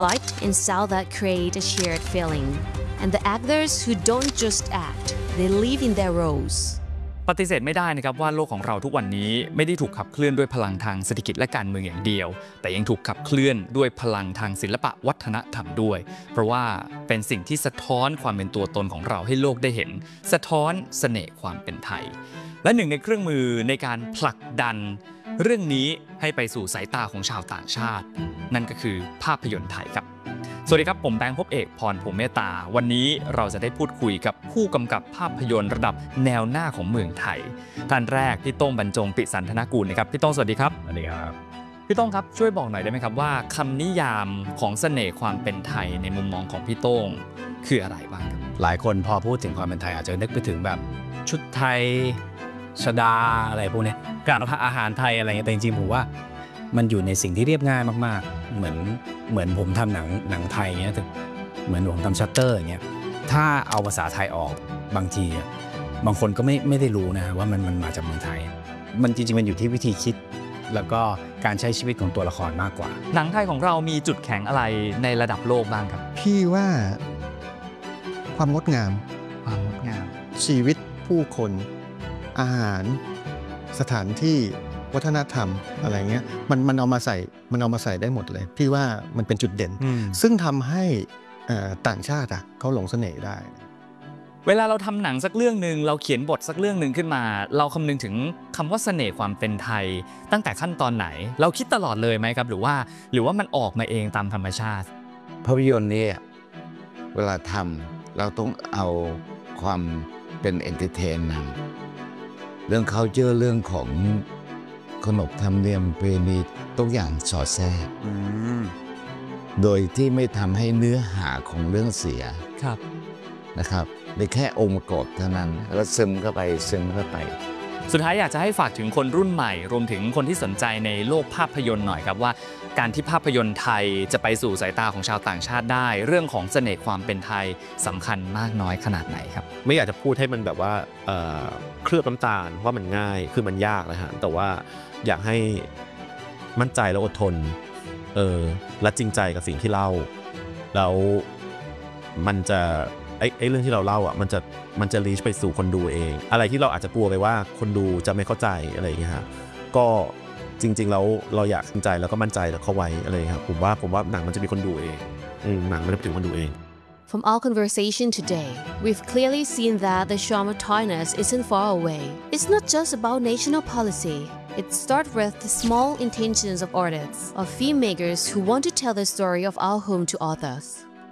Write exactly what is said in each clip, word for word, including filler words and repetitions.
light and sound that create a shared feeling and the actors who don't just act they live in their roles ปฏิเสธไม่ได้นะครับว่าโลกของเราทุกวันนี้ไม่ได้ถูกขับเคลื่อนด้วยพลังทางเศรษฐกิจและการเมืองอย่างเดียวแต่ยังถูกขับเคลื่อนด้วยพลังทางศิลปะวัฒนธรรมด้วยเพราะว่าเป็นสิ่งที่สะท้อนความเป็นตัวตนของเราให้โลกได้เห็นสะท้อนเสน่ห์ความเป็นไทยและหนึ่งในเครื่องมือในการผลักดันเรื่องนี้ให้ไปสู่สายตาของชาวต่างชาตินั่นก็คือภาพยนตร์ไทยครับสวัสดีครับผมแบงค์ภพเอกพรพรหมเมตตาวันนี้เราจะได้พูดคุยกับผู้กำกับภาพยนตร์ระดับแนวหน้าของเมืองไทยท่านแรกพี่โต้งบรรจงปิสันธนกูลนะครับพี่โต้งสวัสดีครับสวัสดีครับพี่โต้งครับช่วยบอกหน่อยได้ไหมครับว่าคำนิยามของเสน่ห์ความเป็นไทยในมุมมองของพี่โต้งคืออะไรบ้างครับหลายคนพอพูดถึงความเป็นไทยอาจจะนึกไปถึงแบบชุดไทยชดาอะไรพวกนี้การอาหารไทยอะไรเงี้ยแต่จริงๆผมว่ามันอยู่ในสิ่งที่เรียบง่ายมากๆเหมือนเหมือนผมทำหนังหนังไทยเงี้ยเหมือนผมทำชัตเตอร์อย่างเงี้ยถ้าเอาภาษาไทยออกบางทีบางคนก็ไม่ไม่ได้รู้นะว่ามันมันมาจากเมืองไทยมันจริงๆมันอยู่ที่วิธีคิดแล้วก็การใช้ชีวิตของตัวละครมากกว่าหนังไทยของเรามีจุดแข็งอะไรในระดับโลกบ้างครับพี่ว่าความงดงามความงดงามชีวิตผู้คนอาหารสถานที่วัฒนธรรมอะไรเงี้ยมันมันเอามาใส่มันเอามาใส่ได้หมดเลยพี่ว่ามันเป็นจุดเด่นซึ่งทำให้ต่างชาติอ่ะเขาหลงเสน่ห์ได้เวลาเราทำหนังสักเรื่องนึงเราเขียนบทสักเรื่องนึงขึ้นมาเราคำนึงถึงคำว่าเสน่ห์ความเป็นไทยตั้งแต่ขั้นตอนไหนเราคิดตลอดเลยไหมครับหรือว่าหรือว่ามันออกมาเองตามธรรมชาติภาพยนตร์นี่เวลาทำเราต้องเอาความเป็นเอนเตอร์เทนนำเรื่อง culture เรื่องของขนบธรรมเนียมประเพณีทุกอย่างสอดแทรกโดยที่ไม่ทำให้เนื้อหาของเรื่องเสียครับนะครับในแค่องค์ประกอบเท่านั้นแล้วซึมเข้าไปซึมเข้าไปสุดท้ายอยากจะให้ฝากถึงคนรุ่นใหม่รวมถึงคนที่สนใจในโลกภาพยนตร์หน่อยครับว่าการที่ภาพยนตร์ไทยจะไปสู่สายตาของชาวต่างชาติได้เรื่องของเสน่ห์ความเป็นไทยสำคัญมากน้อยขนาดไหนครับไม่อยากจะพูดให้มันแบบว่า เอ่อ เคลือบน้ำตาลว่ามันง่ายคือมันยากนะฮะแต่ว่าอยากให้มั่นใจและอดทนเออและจริงใจกับสิ่งที่เล่าแล้วมันจะไอ้ไอ้เรื่องที่เราเล่าอ่ะมันจะมันจะรีชไปสู่คนดูเองอะไรที่เราอาจจะกลัวไปว่าคนดูจะไม่เข้าใจอะไรอย่างเงี้ยฮะก็จริงๆแล้วเราอยากจริงใจแล้วก็มั่นใจแล้วเข้าไว้อะไรครับผมว่าผมว่าหนังมันจะมีคนดูเองหนังมันจะถึงคนดูเอง From our conversation today, we've clearly seen that the charm of Thailand isn't far away. It's not just about national policy. It starts with the small intentions of artists, of filmmakers who want to tell the story of our home to others.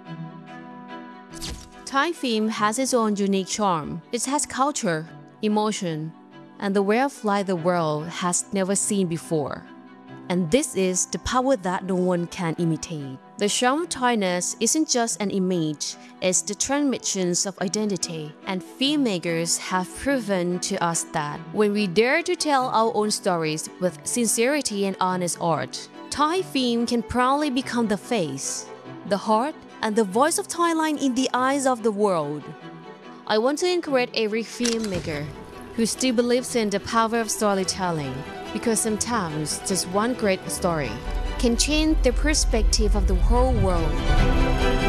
Thai film has its own unique charm. It has culture, emotion, and the way of life the world has never seen before. And this is the power that no one can imitate. The charm of Thailand isn't just an image, it's the transmissions of identity. And filmmakers have proven to us that when we dare to tell our own stories with sincerity and honest art, Thai film can proudly become the face, the heart, and the voice of Thailand in the eyes of the world. I want to encourage every filmmaker who still believes in the power of storytelling, because sometimes just one great story can change the perspective of the whole world.